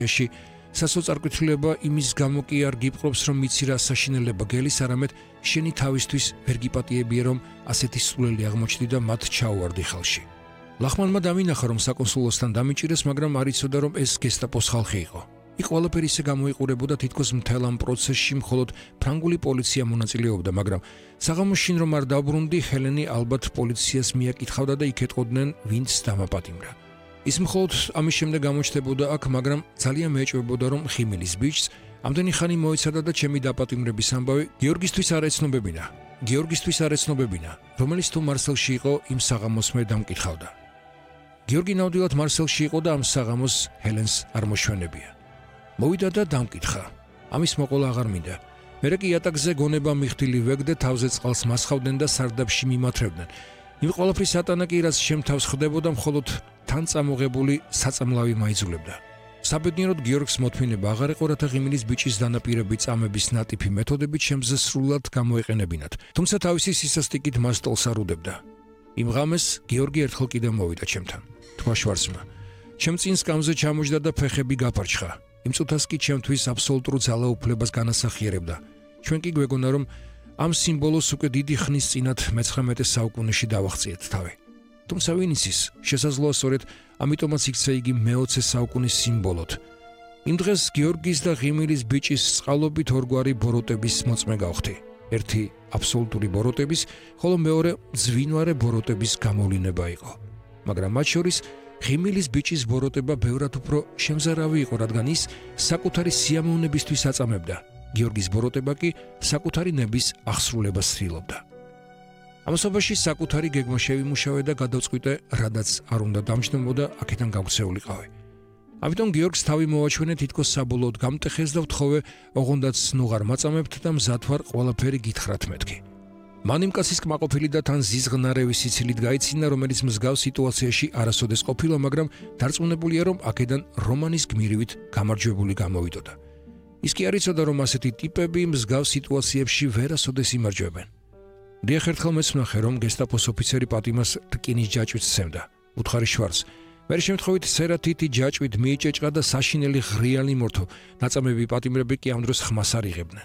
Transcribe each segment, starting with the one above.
ეში სასოწარკვეთილება იმის გამო კი არ გიპყრობს, რომ მიცი რა საშინელება გელის, არამედ შენი თავისთვის ვერ გიპატიებია, რომ ასეთი სულელი აღმოჩნდი და მათ ჩაუვარდი ხელში. ლახმანმა დამინახა, რომ საკონსულოსთან დამიჭირეს, მაგრამ არ იცოდა, რომ ეს გესტაპოს ხალხი იყო. იქ ყველაფერი ისე გამოიყურებოდა, თითქოს მთელ ამ პროცესში მხოლოდ ფრანგული პოლიცია მონაწილეობდა, მაგრამ საღამოს შინ რომ არ დაბრუნდი, ჰელენი ალბათ პოლიციას მიაკითხავდა და იქ ეტყოდნენ, ვინც დამაპატიმრა. ის მხოლოდ ამის შემდეგ გამოჩნდებოდა აქ, მაგრამ ძალიან მეეჭვებოდა, რომ ხიმილის ბიჭს ამდენი ხანი მოიცადა და ჩემი დაპატიმრების ამბავი გიორგისთვის არ ეცნობებინა, რომელიც თუ მარსელში იყო, იმ საღამოს მე დამკითხავდა. გიორგი ნამდვილად მარსელში იყო და ამ საღამოს ჰელენს არ მოშვენებია. მოვიდა და დამკითხა. ამის მოყოლა აღარ მინდა. მერე კი იატაკზე გონება მიხდილი ვეგდე, თავზე წყალს მასხავდნენ და სარდაფში მიმათრებდნენ. იმ ყველაფრის ატანა კი, რაც ჩემ თავს ხდებოდა, მხოლოდ თან წამოღებული საწამლავი მაიძულებდა. საბედნიეროდ გიორგს მოთმინება აღარ იყო, რათა ღიმილის ბიჭის დანაპირები წამების ნატიფი მეთოდებით ჩემზე სრულად გამოეყენებინათ. თუმცა თავისი სისასტიკით მას ტოლს არ უდებდა. იმ ღამეს გიორგი ერთხელ კიდევ მოვიდა ჩემთან. თქვა შვარცმა. ჩემ წინ სკამზე ჩამოჯდა და ფეხები გაფარჩხა. იმ წუთას კი ჩემთვის აბსოლუტურ ძალაუფლებას განასახიერებდა. ჩვენ კი გვეგონა, რომ ამ სიმბოლოს უკვე დიდი ხნის წინათ მე-19 საუკუნეში დავახციეთ თავი. თუმცა ვინ იცის, შესაძლოა სწორედ ამიტომაც იქცა იგი მე-20 საუკუნის სიმბოლოდ. იმ დღეს გიორგის და ღიმილის ბიჭის წყალობით ორგვარი ბოროტების მოწმე გავხდი. ერთი აბსოლუტური ბოროტების, ხოლო მეორე ძვინვარე ბოროტების გამოვლინება იყო. მაგრამ მათ შორის ღიმილის ბიჭის ბოროტება ბევრად უფრო შემზარავი იყო, რადგან ის საკუთარი სიამოვნებისთვის აწამებდა. გიორგის ბოროტება კი საკუთარი ნების აღსრულებას ცდილობდა. ამასობაში საკუთარი გეგმა შევიმუშავე და გადავწყვიტე, რადაც არ უნდა დამჯდომოდა, აქედან გავქცეულიყავი. ამიტომ გიორგს თავი მოვაჩვენე, თითქოს საბოლოოდ გამტეხეს და ვთხოვე, ოღონდაც ნუღარ მაწამებთ და მზად ვარ ყველაფერი გითხრათ მეთქი. მან იმ კაცის კმაყოფილი და თან ზიზღნარევი სიცილით გაიცინა, რომელიც მსგავს სიტუაციაში არასოდეს ყოფილა, მაგრამ დარწმუნებულია, რომ აქედან რომანის გმირივით გამარჯვებული გამოვიდოდა. ის კი არ იცოდა, რომ ასეთი ტიპები მსგავს სიტუაციებში ვერასოდეს იმარჯვებენ. დიახ, ერთხელ მეც ვნახე, რომ გესტაპოს ოფიცერი პატიმას რკინის ჯაჭვით სცემდა. უთხარი შვარც. მერე შემთხვევით სერათითი ჯაჭვით მიიჭეჭყა და საშინელი ღრიალი მორთო. ნაწამები პატიმრები კი ამ დროს ხმას არ იღებდნენ.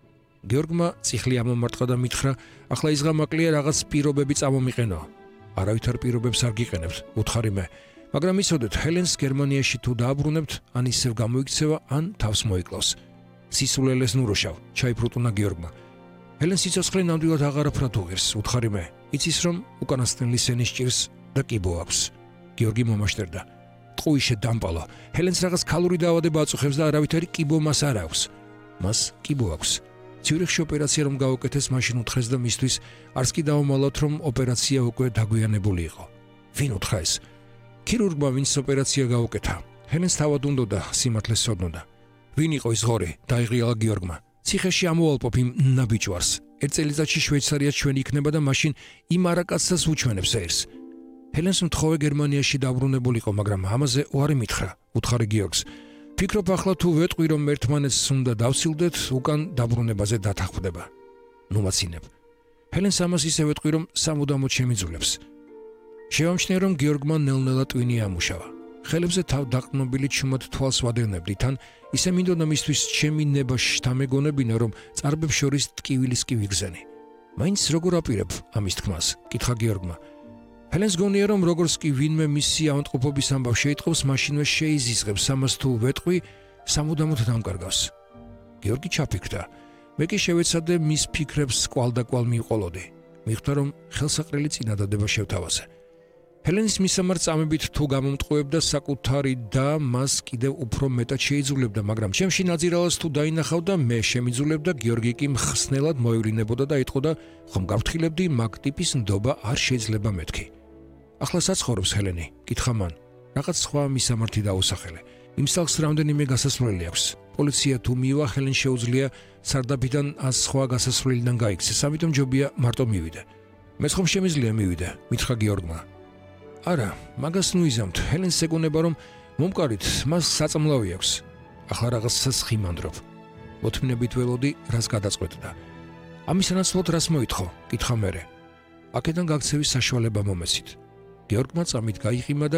გიორგმა წიხლი ამომარტყა და მითხრა, ახლა ის გამაკლია რაღაც პირობები წამომიყენო. არავითარ პირობებს არ გიყენებთ, უთხარი მე. მაგრამ იცოდეთ, ჰელენს გერმანიაში თუ დააბრუნებთ, ან ისევ გამოიქცევა, ან თავს მოიკლავს. სისულელეს ნუროშავ, ჩაიფრუტუნა გიორგმა. ჰელენს სიცოცხლე ნამდვილად აღარაფრად უღირს, უთხარი მე. იცის, რომ უკანასკნელი სენის ჭირს და კიბო აქვს. გიორგი მომაშტერდა. ტყუიშე დამპალო. ჰელენს რაღაც ქალური დაავადება აწუხებს და არავითარი კიბო მას არ აქვს. მას კიბო აქვს. ციურიხში ოპერაცია რომ გაუკეთეს, მაშინ უთხრეს და მისთვის არც კი დაუმალოთ, რომ ოპერაცია უკვე დაგვიანებული იყო. ვინ უთხრა ეს? ქირურგმა, ვინც ოპერაცია გაუკეთა. ჰელენს თავად უნდოდა, სიმართლეს ცოდნოდა. ვინ იყო ის ღორი? დაიღრიალა გიორგმა. ციხეში ამოვალპობ იმ ნაბიჯვარს. ერთ წელიწადში შვეიცარია ჩვენ იქნება და მაშინ იმ არაკაცს უჩვენებს ერს. ჰელენს მთხოვე გერმანიაში დაბრუნებულიყო, მაგრამ ამაზე უარი მითხრა, უთხარი გიორგს. ფიქრობ ახლა თუ ვეტყვი, რომ ერთმანეთს უნდა დავცილდეთ, უკან დაბრუნებაზე დათანხმდება. ნუ მაცინებ. ჰელენს ამას ისე ვეტყვი, რომ სამუდამოდ შემიძულებს. შევამჩნია, რომ გიორგმა ნელ-ნელა ტვინი ამუშავა. ხელებზე თავ დაყრდნობილი ჩუმად თვალს ვადევნებდი, თან ისე მინდოდა მისთვის ჩემი ნება შთამეგონებინა, რომ წარბებს შორის ტკივილის კი ვიგზენი. მაინც როგორ აპირებ ამის თქმას? კითხა გიორგმა. ჰელენს გონია, რომ როგორც კი ვინმე მისი ავადმყოფობის ამბავს შეიტყობს, მაშინვე შეიზიზღებს, ამას თუ ვეტყვი, სამუდამოდ დამკარგავს. გიორგი ჩაფიქრდა. მე კი შევეცადე მის ფიქრებს კვალდაკვალ მივყოლოდი. მიხვდა, რომ ხელსაყრელი წინადადება შევთავაზე. ჰელენის მისამართ წამებით თუ გამომტყუებდა საკუთარი და მას კიდევ უფრო მეტად შეიძულებდა, მაგრამ ჩემში ნაძირალას თუ დაინახავდა, მე შემიძულებდა, გიორგი კი მხსნელად მოევლინებოდა და ეტყოდა, ხომ გავფრთხილებდი, მაგ ტიპის ნდობა არ შეიძლება მეთქი. ახლა საცხოვრობს ჰელენი, კითხა მან. რაღაც სხვა მისამართი დაუსახელე. იმ სახლს რამდენიმე გასასვლელი აქვს. პოლიცია თუ მივა, ჰელენ შეუძლია სარდაფიდან ას სხვა გასასვლელიდან გაიქცეს, ამიტომ ჯობია მარტო მივიდე. მეც ხომ შემიძლია მივიდე, მითხრა გიორგმა. არა, მაგას ნუ იზამთ. ჰელენს ეგონება, რომ მომკარით მას საწამლავი აქვს. ახლა რაღაცას ხიმანდრობ. მოთმინებით ველოდი, რას გადაწყვეტდა. ამის ანაცვლოდ რას მოითხო? კითხა მერე. აქედან გაქცევის საშუალება მომეცით. გიორგმა წამით გაიყიმა და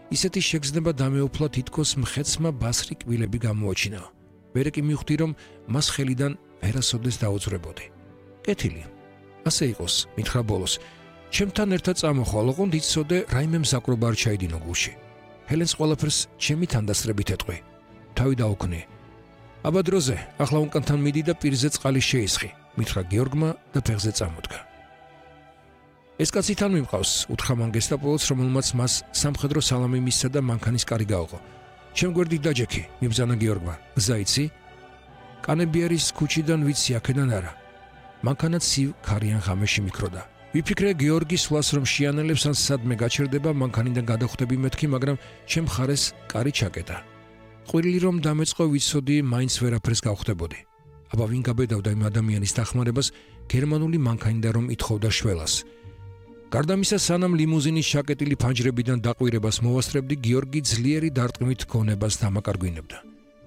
ისეთი შეგრძნება დამეუფლა თითქოს მხეცმა ბასრი კბილები გამოაჩინა. მერე კი მივხვდი, რომ მას ხელიდან ვერასოდეს დაუძვრებოდი. კეთილია. ასე იყოს, მითხრა ბოლოს. ჩემთან ერთად წამოხვალ, ოღონდ იცოდე, რაიმე მზაკრობა არ ჩაიდინო გულში. ჰელენს ყველაფერს ჩემი თანდასწრებით ეტყვი. თავი დაუქნი. აბა დროზე, ახლა უკანთან მიდი და პირზე წყალი შეისხი, მითხრა გიორგმა და ფეხზე წამოდგა. ეს კაცი თან მიმყავს, უთხრა მან გესტაპოელს, რომელმაც მას სამხედრო სალამი მისცა და მანქანის კარი გაუღო. ჩემ გვერდით დაჯექი, მიბრძანა გიორგმა. გზა იცი? კანებიარის ქუჩიდან ვიცი, აქედან არა. მანქანა ცივ ქარიან ღამეში მიქროდა. ვიფიქრე გიორგის სვლას რომ შეანელებს ან სადმე გაჩერდება, მანქანიდან გადახვდები მეთქი, მაგრამ ჩემ ხარეს კარი ჩაკეტა. ყვირილი რომ დამეწყო, ვიცოდი, მაინც ვერაფერს გავხდებოდი. აბა ვინ გაბედავდა იმ ადამიანის დახმარებას, გერმანული მანქანიდან რომ ითხოვდა შველას. გარდა ამისა, სანამ ლიმუზინის ჩაკეტილი ფანჯრებიდან დაყვირებას მოვასწრებდი, გიორგი ძლიერი დარტყმით გონებას დამაკარგვინებდა.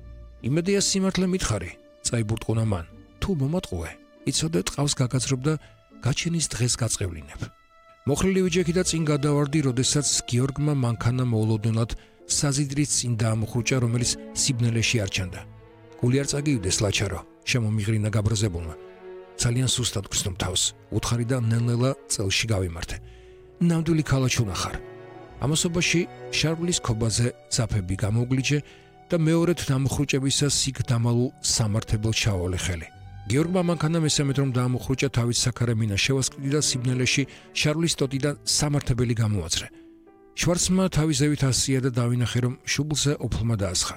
იმედია სიმართლე მითხარი, წაიბურტყუნა მან. თუ მომატყუე, იცოდე ტყავს გაგაძრობდა გაჩენის დღეს გაწევლინებ. მოხრილი ვიჯექი და წინ გადავარდი, როდესაც გიორგმა მანქანა მოულოდნელად საზიდრის წინ დაამოხრუჭა, რომელიც სიბნელეში არ ჩანდა. გული არ წაგივიდეს ლაჩარო, შემომიღრინა გაბრაზებულმა. ძალიან სუსტად გრძნობ თავს, უთხარი და ნელ-ნელა წელში გავიმართე. ნამდვილი ქალაჩუნა ხარ. ამასობაში შარვლის ქობაზე ძაფები გამოგლიჯე და მეორედ დამოხრუჭებისას იქ დამალულ სამართებელ ჩავალე ხელი. გიორგმა მანქანა მესამედ რომ დაამოხრუჭა, თავის საქარე მინა შევასკდი და სიბნელეში შარვლის ტოტიდან სამართებელი გამოაძრე. შვარცმა თავის ზევით ასწია და დავინახე, რომ შუბლზე ოფლმა დაასხა.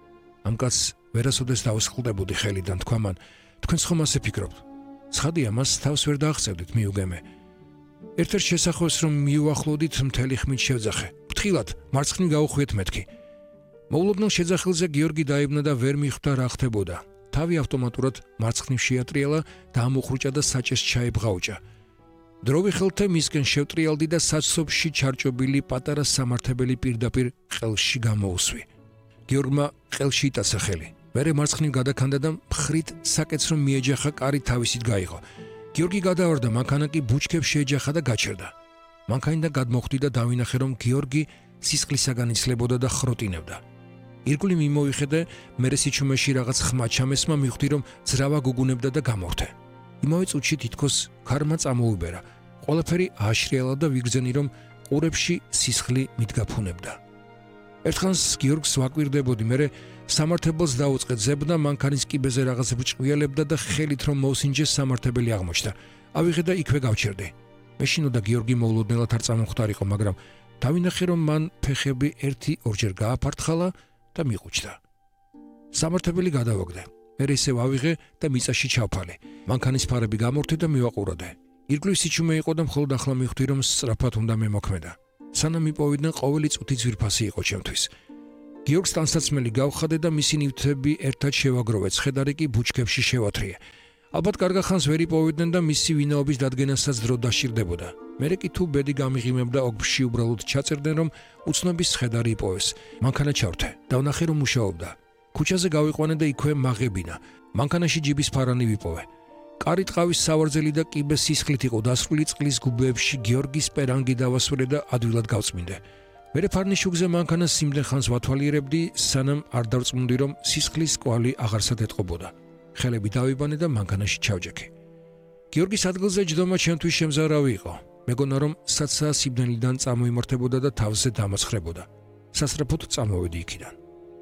ამ კაცს ვერასოდეს დავსხლდებოდი ხელიდან, თქვა მან, თქვენს ხომ ასე ფიქრობთ? ცხადია, მას თავს ვერ დაახსევდით, მიუგემე. ერთ-ერთ შესახვევს რომ მიუახლოვდით, მთელი ხმით შევძახე. ფრთხილად, მარცხნივ გაუხვიეთ მეთქი. მოულოდნელ შეძახილზე გიორგი დაიბნა და ვერ მიხვდა რა ხდებოდა. თავი ავტომატურად მარცხნივ შეატრიალა, დაამოხრუჭა და საჭეს ჩაებღაუჭა. დროვი ხელთე მისკენ შევტრიალდი და საცობში ჩარჭობილი პატარა სამართებელი პირდაპირ ყელში გამოუსვი. გიორგმა ყელში იტაცა ხელი. მერე მარცხნივ გადაქანდა და მხრით საკეცრო მიეჯახა, კარი თავისით გაიღო. გიორგი გადავარდა, მანქანა კი ბუჩქებს შეეჯახა და გაჩერდა. მანქანიდან გადმოხვდი და დავინახე, რომ გიორგი სისხლისაგან იცლებოდა და ხროტინებდა. ირგვლივ მიმოვიხედე, მერე სიჩუმეში რაღაც ხმა ჩამესმა, მივხვდი, რომ ძრავა გუგუნებდა და გამორთე. იმავე წუთში თითქოს ქარმა წამოუბერა. ყველაფერი ააშრიალა და ვიგრძენი, რომ ყურებში სისხლი მიდგაფუნებდა. ერთხანს გიორგს ვაკვირდებოდი, მერე სამართებელს დაუწყე ძებნა, მანქანის კიბეზე რაღაც ბრჭყიალებდა და ხელით რომ მოვსინჯეს, სამართებელი აღმოჩნდა. ავიღე და იქვე გავჩერდი. მეშინოდა გიორგი მოულოდნელად არ წამოხვდარიყო, მაგრამ დავინახე, რომ მან ფეხები ერთი-ორჯერ გააფართხალა და მიყუჩდა. სამართებელი გადავაგდე. მერე ისევ ავიღე და მიწაში ჩავფალე. მანქანის ფარები გამორთე და მივაყურადე. ირგვლივ სიჩუმე იყო და მხოლოდ ახლა მივხვდი, რომ სწრაფად უნდა მემოქმედა. სანამ მიპოვიდნენ, ყოველი წუთი ძვირფასი იყო ჩემთვის. გიორგს ტანსაცმელი გავხადე და მისი ნივთები ერთად შევაგროვე, ცხედარი კი ბუჩქებში შევათრიე. ალბათ კარგახანს ვერ იპოვიდნენ და მისი ვინაობის დადგენასაც დრო დასჭირდებოდა. მერე კი თუ ბედი გამიღიმებდა, ოგბში უბრალოდ ჩაწერდნენ, რომ უცნობის ცხედარი იპოვეს. მანქანა ჩავრთე, დავნახე, რომ მუშაობდა. ქუჩაზე გავიყვანე და იქვე მაღებინა. მანქანაში ჯიბის ფარანი ვიპოვე. კარი ტყავის სავარძელი და კიბე სისხლით იყო დასრული, წყლის გუბეებში გიორგის პერანგი დავასვირე და ადვილად გავწმინდე. მერე ფარნიშუგზე მანქანას სიმდენ ხანს ვათვალიერებდი, სანამ არ დავწმუნდი, რომ სისხლის კვალი აღარსად ეტყობოდა. ხელები დავიბანე და მანქანაში ჩავჯექი. გიორგის ადგილზე ჯდომა ჩემთვის შემზარავი იყო. მეგონა, რომ საცსა სიბნელიდან წამოიმართებოდა და თავზე დამასხრებოდა. სასწრაფოდ წამოვედი იქიდან.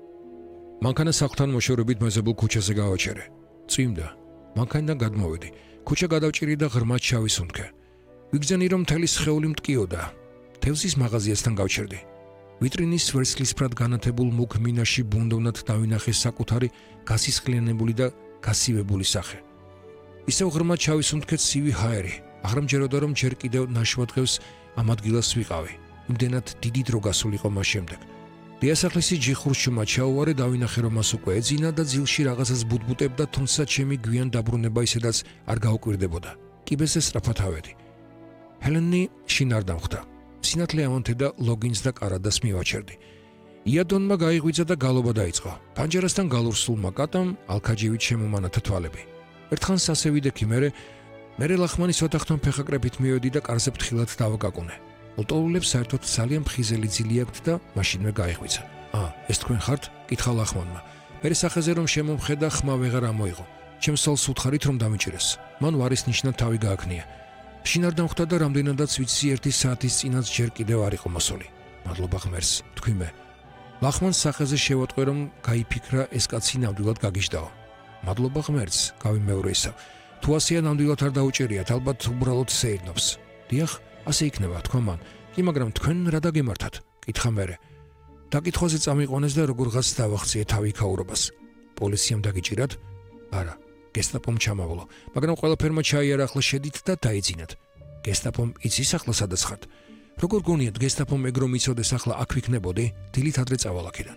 მანქანა საყრთან მოშორებით მეზობლ ქუჩაზე გავაჩერე. წვიმდა. მანქანიდან გადმოვედი. ქუჩა გადავჭირი და ღრმად ჩავისუნთქე. ვიგრძენი, რომ მთელი სხეული მტკიოდა. თევზის მაღაზიასთან გავჩერდი. ვიტრინის ვერცხლისფრად განათებულ მუქ მინაში ბუნდოვნად დავინახე საკუთარი გასისხლიანებული და გასივებული სახე. ისევ ღრმად ჩავისუნთქე ცივი ჰაერი. აღრამჯეროდა, რომ ჯერ კიდევ ნაშვადღევს ამ ადგილას ვიყავი. იმდენად დიდი დრო გასულიყო მას შემდეგ. დიასახლისი ჯიხურშუმა ჩაუვარე, დავინახე, რომ მას უკვე ეძინა და ძილში რაღაცას ბუდბუტებდა, თუმცა ჩემი გვიან დაბრუნება ისედაც არ გაუკვირდებოდა. კიბეზე სწრაფად ავედი. ჰელენი შინ არ დამხვდა. სინათლე ავანთე და ლოგინს და კარადას მივაჩერდი. იადონმა გაიღვიძა და გალობა დაიწყო. პანჯერასთან გალურსულმა კატამ ალქაჯივით შემომანათა თვალები. ერთხანს ასე ვიდექი, მერე ლახმანის ოთახთან ფეხაკრებით მივედი და კარზე ფრთხილად დავაგაკუნე. ლტოლულებს საერთოდ ძალიან მხიზელი ძილი აქვთ და მაშინვე გაიხვიცა. ეს თქვენ ხართ? კითხა ლახმანმა. მერე სახეზე რომ შემომხედა, ხმა ვეღარ ამოიღო. ჩემს სალს უთხარით რომ დამიჭირეს. მან ვარის ნიშნად თავი გააქნია. შინარ დამხვდა და რამდენადაც ვიცი 1 საათის წინაც ჯერ კიდევ არ იყო მოსული. მადლობა ღმერთს, თქვი მე. ლახმანს სახეზე შევატყვე რომ გაიფიქრა ეს კაცი ნამდვილად გაგიჟდაო. მადლობა ღმერთს, გავიმეორეისავ. თუ ასეა ნამდვილად არ დაუჭერიათ, ალბათ უბრალოდ სეირნობს. დიახ, ასე იქნება, თქვა მან. კი, მაგრამ თქვენ რა დაგემართათ? კითხა მერე. დაკითხვაზე წამიყვანეს და როგორღაც დავახციე თავი ქაურობას. პოლიციამ დაგიჭირათ? არა, გესტაპომ ჩამავლო, მაგრამ ყველაფერმა ჩაიარა, ახლა შედით და დაიძინათ. გესტაპომ იცის ახლა სადაც ხართ? როგორ გონიათ გესტაპომ ეგ რომ იცოდეს ახლა აქ ვიქნებოდი? დილით ადრე წავალ აქედან.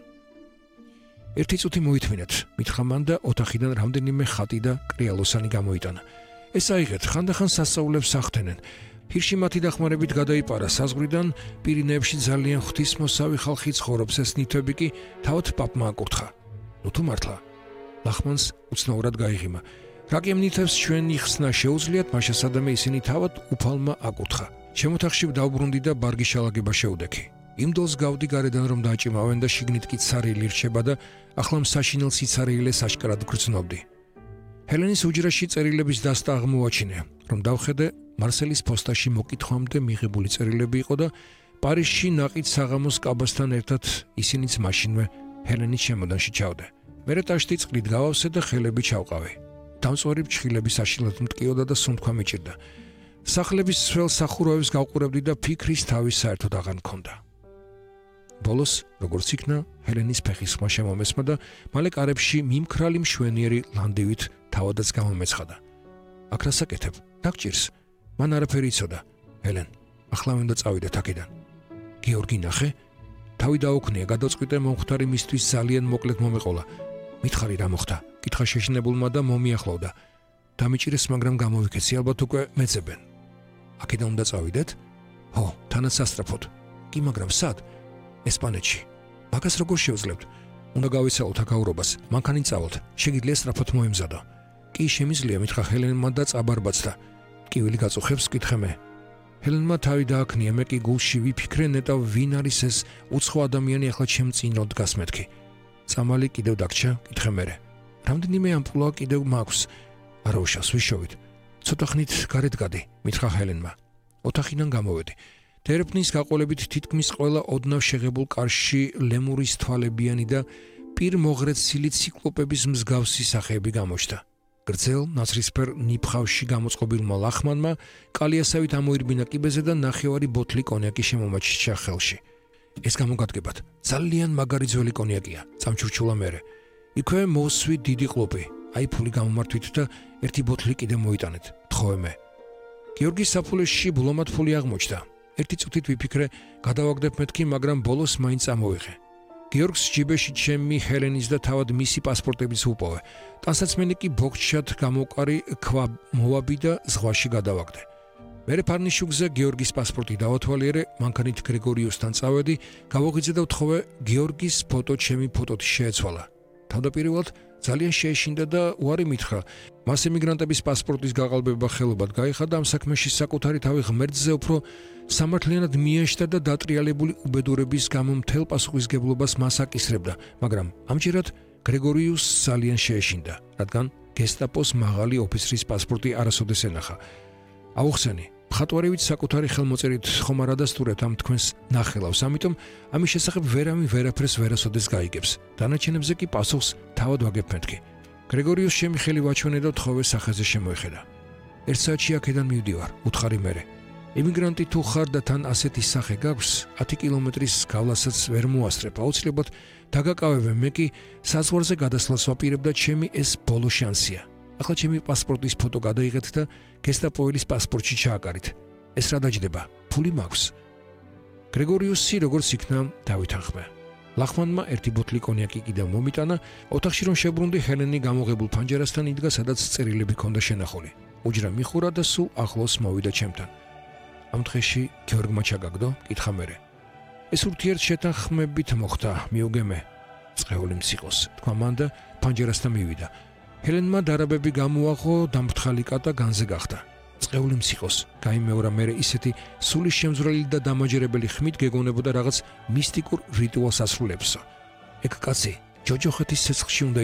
1 წუთი მოითმინეთ, მითხრა მან და ოთახიდან რამდენიმე ხატი და კრიალოსანი გამოიტანა. ეს აიღეთ, ხანდახან სასწაულებს ახდენენ. ჰირში მათი დახმარებით გადაიპარა საზღვრიდან, პირინეებში ძალიან ღვთისმოსავი ხალხი ცხოვრობს, ეს ნივთები კი თავად პაპმა აკურთხა. ნუ თუ მართლა. ლახმანს უცნაურად გაიღიმა. რაკემ ნივთებს ჩვენი ხსნა შეუძლიათ, მაშა სადამე ისინი თავად უფალმა აკურთხა. ჩემ ოთახში დავბრუნდი და ბარგი შალაგება შევდექი. იმ დოლს გავდი გარედან რომ დააჭიმავენ და შიგნით კი ცარიელი რჩება და ახლა საშინელ სიცარიელეს აშკარად გრძნობდი. ჰელენის უჯრაში წერილების დასტა აღმოაჩინე, რომ დავხედე მარსელის პოსტაში მოკითხვამდე მიღებული წერილები იყო და პარიზში ნაყიდ საღამოს კაბასთან ერთად ისინიც მაშინვე ჰელენის შემოდანში ჩავდე. მერე ტაშტი წყლით გავავსე და ხელები ჩავყავი. დამწვარი ფრჩხილები საშინლად მტკიოდა და სუნთქვა მიჭირდა. სახლების სველ სახურავებს გავყურებდი და ფიქრის თავის საერთოდ აღარ მქონდა. ბოლოს, როგორც იქნა, ჰელენის ფეხის ხმა შემომესმა და მალე კარებში მიმქრალი მშვენიერი ლანდივით თავადაც გამომეცხადა. აქ რასაკეთებ? დაგჭირს. მან არაფერი იცოდა. ჰელენ, ახლა უნდა წავიდეთ აქედან. გიორგი ნახე? თავი დაუქნია, გადაწყვიტე მომხდარი მისთვის ძალიან მოკლედ მომეყოლა. მითხარი რა მოხდა? კითხა შეშინებულმა და მომიახლოვდა. დამიჭირეს, მაგრამ გამოვიქეცი, ალბათ უკვე მეძებენ. აქედან უნდა წავიდეთ? ხო, თანაც სასწრაფოდ. კი, მაგრამ სად? ესპანეთში. მაგას როგორ შევძლებთ? უნდა გავისალოთ აქაურობას, მანქანით წავალთ. შეგიძლია სწრაფად მოემზადო. კი, შემიძლია, მითხრა ჰელენმა და წაბარბაცდა. ტკივილი გაწუხებს, კითხე მე. ჰელენმა თავი დააქნია, მე კი გულში ვიფიქრე, ნეტავ ვინ არის ეს უცხო ადამიანი ახლა ჩემ წინ რო დგას მეთქი. წამალი კიდევ დაგჭა, კითხე მერე. რამდენიმე ამპულა კიდევ მაქვს. არა უშავს, ვიშოვით. ცოტა ხნით გარეთ გადი, მითხრა ჰელენმა. ოთახიდან გამოვედი. თერაპნის გაყოლებით თითქმის ყველა ოდნავ შეღებულ კარში ლემურის თვალებიანი და პირ მოღრეცილი ციკლოპების მსგავსი სახეები გამოჩნდა. გრძელ ნაცრისფერ ნიფხავში გამოწყობილმა ლახმანმა კალიასავით ამოირბინა კიბეზე და ნახევარი ბოთლი კონიაკი შემომაჩიშა ხელში. ეს გამოგადგებათ, ძალიან მაგარი ძველი კონიაკია, წამჩურჩულა მერე. იქვე მოსვი დიდი ყლუპი, აი ფული გამომართვით და ერთი ბოთლი კიდე მოიტანეთ, თხოვე მე. გიორგის საფულეში ბულომად ფული აღმოჩნდა. 1 წუთით ვიფიქრე, გადავაგდებ მეთქი, მაგრამ ბოლოს მაინც ამოვიღე. გიორგს ჯიბეში ჩემი ჰელენის და თავად მისი პასპორტებიც უპოვე. ტანსაცმელი კი ბოქჩად გამოკარი ქვა მოვაბი და ზღვაში გადავაგდე. მერე ფარნიშუგზე გიორგის პასპორტი დავათვალიერე, მანქანით გრეგორიუსთან წავედი, გავოღვიძე და ვთხოვე გიორგის ფოტო ჩემი ფოტოთი შეეცვალა. თავდაპირველად ძალიან შეეშინდა და უარი მითხრა. მას ემიგრანტების პასპორტის გაყალბება ხელობად გაიხადა, ამ საქმეში საკუთარი თავი ღმერთზე უფრო სამართლიანად მიეშდა და დატრიალებული უბედურების გამო მთელ პასუხისგებლობას მას აკისრებდა, მაგრამ ამჯერად გრეგორიუსს ძალიან შეეშინდა, რადგან გესტაპოს მაღალი ოფიცრის პასპორტი არასოდეს ენახა. აუხსენი, მხატვარევით საკუთარი ხელმოწერით ხომ არ ადასტურეთ ამ თქვენს ნახელავს, ამიტომ ამის შესახებ ვერავინ ვერაფერს ვერასოდეს გაიგებს. დანარჩენებზე კი პასუხს თავად ვაგებ მეთქი. გრეგორიუს ჩემი ხელი ვაჩვენე და თხოვე სახეზე შემოეხედა. 1 საათში აქედან მივდივარ, უთხარი მერე. ემიგრანტი თუ ხარ და თან ასეთი სახე გაქვს, 10 კილომეტრის გავლასაც ვერ მოასწრებ, აუცილებლად დაგაკავებენ, მე კი საზღვარზე გადასვლას ვაპირებ და ჩემი ეს ბოლო შანსია. ახლა ჩემი პასპორტის ფოტო გადაიღეთ და გესტაპოელის პასპორტში ჩააკარით. ეს რა დაჯდება? ფული მაქვს. გრეგორიუსი როგორც იქნა დავითანხმე. ლახმანმა 1 ბოთლი კონიაკი კიდევ მომიტანა, ოთახში რომ შებრუნდი, ჰელენი გამოღებულ ფანჯერასთან იდგა, სადაც წერილები ჰქონდა შენახული. უჯრა მიხურა და სულ ახლოს მოვიდა ჩემთან. ამ დღეში გიორგმა ჩაგაგდო, კითხა მერე. ეს ურთიერთშეთანხმებით მოხდა, მიუგემე. წყეული მციყოს, თქვა მან და ფანჯერასთან მივიდა. ჰელენმა დარაბები გამოაღო, დამფრთხალი კატა განზე გახდა. წყეული მციყოს, გაიმეორა მერე ისეთი სული შემზვრელი და დამაჯერებელი ხმით გეგონებოდა რაღაც მისტიკურ რიტუალს ასრულებსო. ეგ კაცი ჯოჯოხეთის ცეცხლში უნდა